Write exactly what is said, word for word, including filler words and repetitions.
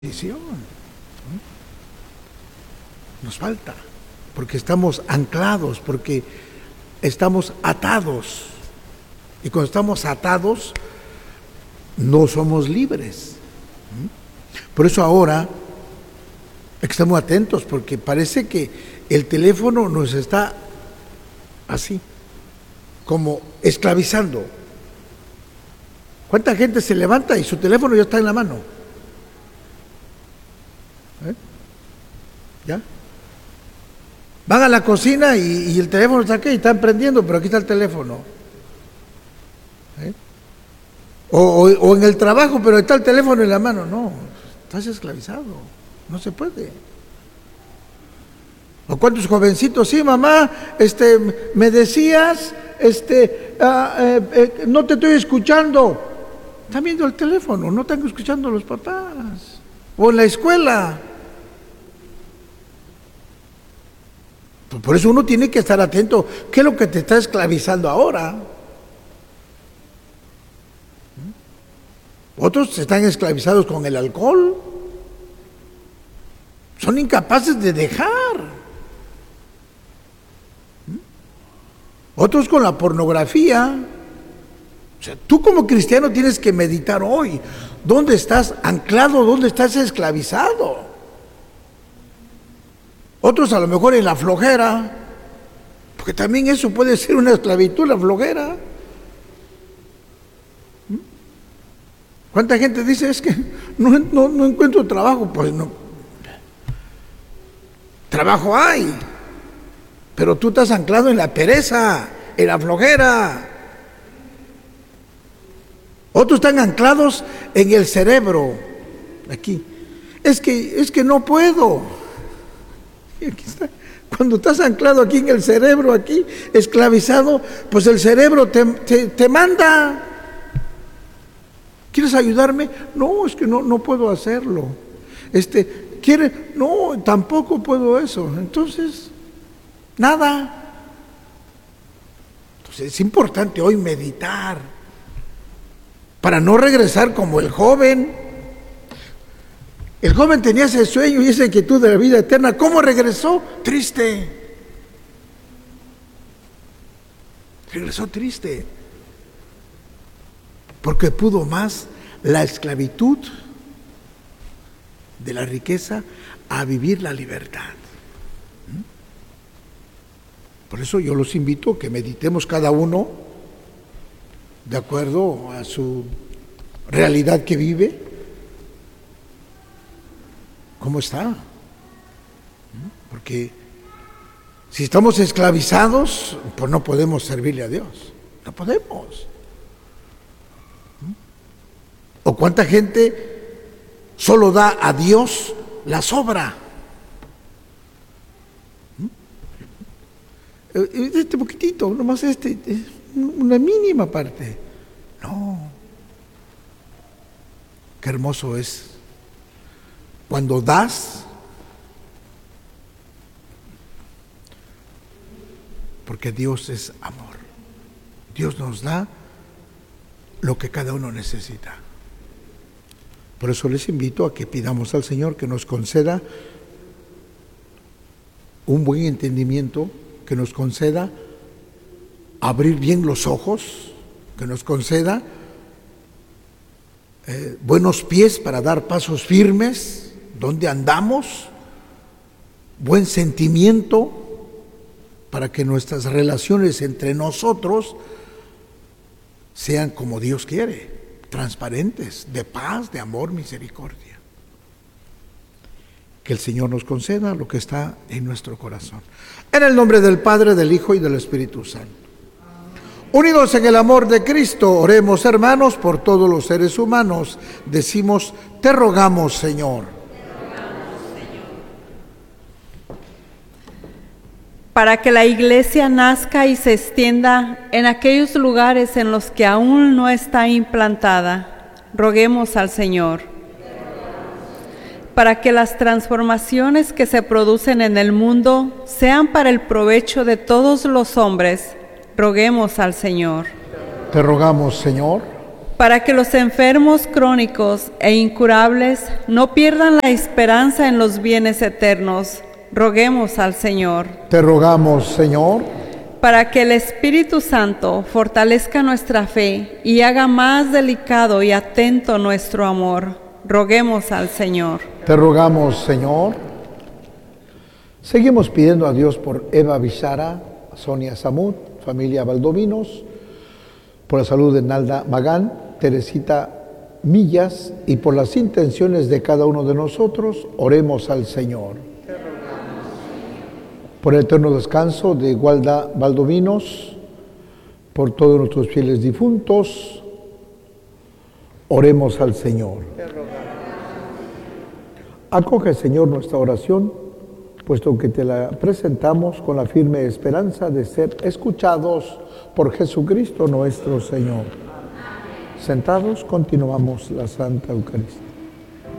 bendición. Nos falta, porque estamos anclados, porque estamos atados. Y cuando estamos atados, no somos libres. Por eso ahora estamos atentos, porque parece que el teléfono nos está así, como esclavizando. ¿Cuánta gente se levanta y su teléfono ya está en la mano? ¿Eh? ¿Ya? Van a la cocina y, y el teléfono está aquí y están prendiendo, pero aquí está el teléfono. ¿Eh? O, o, o en el trabajo, pero está el teléfono en la mano. No, estás esclavizado, no se puede. O cuántos jovencitos, sí, mamá, este, me decías, este, ah, eh, eh, no te estoy escuchando. Están viendo el teléfono, no están escuchando a los papás. O en la escuela. Por eso uno tiene que estar atento. ¿Qué es lo que te está esclavizando ahora? Otros están esclavizados con el alcohol. Son incapaces de dejar. Otros con la pornografía. O sea, tú como cristiano tienes que meditar hoy. ¿Dónde estás anclado? ¿Dónde estás esclavizado? Otros a lo mejor en la flojera, porque también eso puede ser una esclavitud, la flojera. ¿Cuánta gente dice es que no, no, no encuentro trabajo? Pues no. Trabajo hay, pero tú estás anclado en la pereza, en la flojera. Otros están anclados en el cerebro, aquí. Es que, es que no puedo. Aquí está. Cuando estás anclado aquí en el cerebro, aquí, esclavizado, pues el cerebro te, te, te manda. ¿Quieres ayudarme? No, es que no, no puedo hacerlo. Este, ¿quiere? No, tampoco puedo eso. Entonces, nada. Entonces es importante hoy meditar para no regresar como el joven. El joven tenía ese sueño y esa inquietud de la vida eterna. ¿Cómo regresó? Triste. Regresó triste. Porque pudo más la esclavitud de la riqueza a vivir la libertad. Por eso yo los invito a que meditemos cada uno de acuerdo a su realidad que vive. ¿Cómo está? Porque si estamos esclavizados, pues no podemos servirle a Dios. No podemos. ¿O cuánta gente solo da a Dios la sobra? Este poquitito, nomás este, una mínima parte. No. Qué hermoso es cuando das, porque Dios es amor. Dios nos da lo que cada uno necesita. Por eso les invito a que pidamos al Señor que nos conceda un buen entendimiento, que nos conceda abrir bien los ojos, que nos conceda eh, buenos pies para dar pasos firmes donde andamos, buen sentimiento para que nuestras relaciones entre nosotros sean como Dios quiere, transparentes, de paz, de amor, misericordia. Que el Señor nos conceda lo que está en nuestro corazón. En el nombre del Padre, del Hijo y del Espíritu Santo. Unidos en el amor de Cristo, oremos, hermanos, por todos los seres humanos. Decimos, te rogamos, Señor. Para que la Iglesia nazca y se extienda en aquellos lugares en los que aún no está implantada, roguemos al Señor. Para que las transformaciones que se producen en el mundo sean para el provecho de todos los hombres, roguemos al Señor. Te rogamos, Señor. para que los enfermos crónicos e incurables no pierdan la esperanza en los bienes eternos, roguemos al Señor. Te rogamos, Señor. Para que el Espíritu Santo fortalezca nuestra fe y haga más delicado y atento nuestro amor, roguemos al Señor. Te rogamos, Señor. Seguimos pidiendo a Dios por Eva Bichara, Sonia Samud, familia Valdovinos, por la salud de Nalda Magán, Teresita Millas y por las intenciones de cada uno de nosotros, oremos al Señor. Por el eterno descanso de Gualda Valdovinos, por todos nuestros fieles difuntos, oremos al Señor. Acoge, Señor, nuestra oración, puesto que te la presentamos con la firme esperanza de ser escuchados por Jesucristo nuestro Señor. Sentados, continuamos la Santa Eucaristía.